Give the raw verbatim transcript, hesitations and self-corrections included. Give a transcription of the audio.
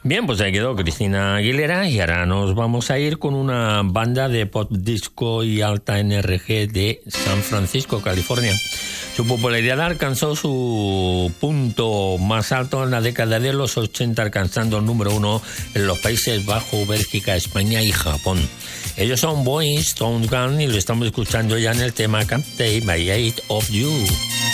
Bien, pues ahí quedó Cristina Aguilera y ahora nos vamos a ir con una banda de pop disco y alta N R G de San Francisco, California. Su popularidad alcanzó su punto más alto en la década de los ochenta, alcanzando el número uno en los Países Bajos, Bélgica, España y Japón. Ellos son Boys Stone Gun y lo estamos escuchando ya en el tema Can't Take My Hate of You.